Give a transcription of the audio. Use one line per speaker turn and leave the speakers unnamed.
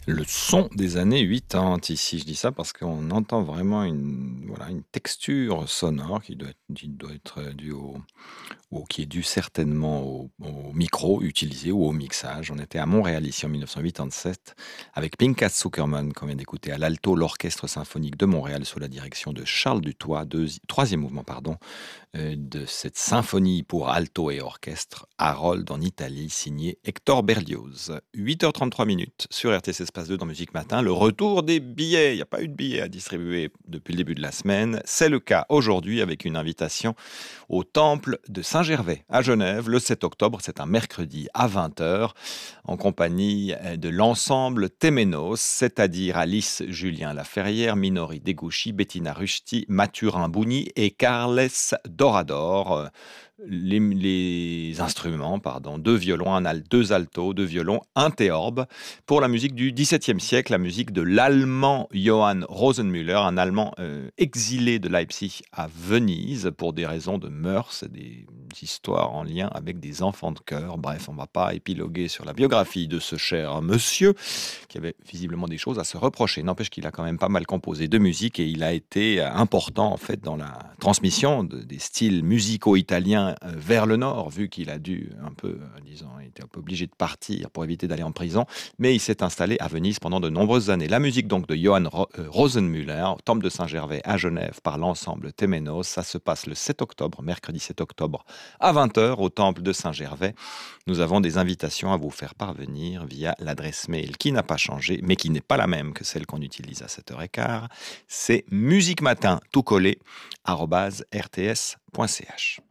Le son des années 80 ici. Je dis ça parce qu'on entend vraiment une texture sonore qui doit être due au qui est due certainement au micro utilisé ou au mixage. On était à Montréal ici en 1987 avec Pinchas Zuckerman qu'on vient d'écouter à l'alto, l'Orchestre symphonique de Montréal sous la direction de Charles Dutoit, troisième mouvement pardon, de cette symphonie pour alto et orchestre, Harold en Italie, signé Hector Berlioz. 8h33 sur RTS Espace 2 dans Musique Matin. Le retour des billets. Il n'y a pas eu de billets à distribuer depuis le début de la semaine. C'est le cas aujourd'hui avec une invitation au Temple de Saint-Gervais à Genève le 7 octobre. C'est un mercredi à 20h en compagnie de l'ensemble Temenos, c'est-à-dire Alice Julien Laferrière, Minori Deguchi, Bettina Rusty, Mathurin Bougny et Carles Dorador. Les instruments, pardon, deux violons, deux altos, deux violons, un théorbe, pour la musique du XVIIe siècle, la musique de l'allemand Johann Rosenmüller, un allemand exilé de Leipzig à Venise pour des raisons de mœurs, des histoires en lien avec des enfants de chœur. Bref, on ne va pas épiloguer sur la biographie de ce cher monsieur qui avait visiblement des choses à se reprocher. N'empêche qu'il a quand même pas mal composé de musique et il a été important en fait dans la transmission des styles musicaux italiens vers le nord, vu qu'il a dû un peu, disons, il était un peu obligé de partir pour éviter d'aller en prison, mais il s'est installé à Venise pendant de nombreuses années. La musique donc de Johann Rosenmüller, au Temple de Saint-Gervais à Genève par l'ensemble Temenos, ça se passe le 7 octobre, mercredi 7 octobre à 20h au Temple de Saint-Gervais. Nous avons des invitations à vous faire parvenir via l'adresse mail qui n'a pas changé, mais qui n'est pas la même que celle qu'on utilise à 7h15. C'est musiquematin tout collé @rts.ch.